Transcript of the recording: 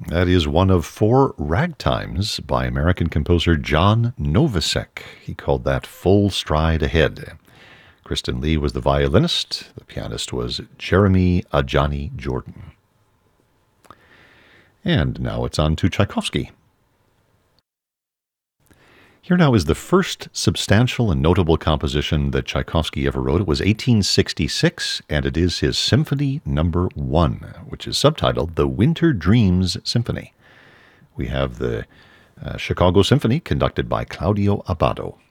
That is one of 4 ragtimes by American composer John Novosek. He called that Full Stride Ahead. Kristen Lee was the violinist. The pianist was Jeremy Ajani Jordan. And now it's on to Tchaikovsky. Here now is the first substantial and notable composition that Tchaikovsky ever wrote. It was 1866, and it is his Symphony No. 1, which is subtitled The Winter Dreams Symphony. We have the Chicago Symphony conducted by Claudio Abbado.